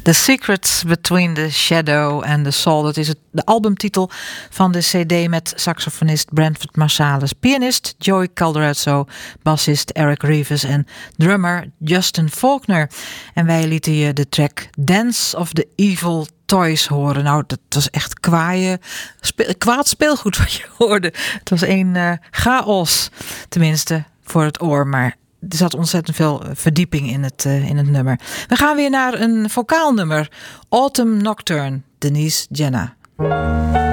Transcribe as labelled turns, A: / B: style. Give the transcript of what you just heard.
A: The Secrets Between the Shadow and the Soul. Dat is de albumtitel van de cd met saxofonist Branford Marsalis, pianist Joey Calderazzo, bassist Eric Reeves en drummer Justin Faulkner. En wij lieten je de track Dance of the Evil Toys horen. Nou, dat was echt kwaad speelgoed wat je hoorde. Het was een chaos, tenminste voor het oor, maar er zat ontzettend veel verdieping in het nummer. We gaan weer naar een vocaal nummer. Autumn Nocturne, Denise Jenna.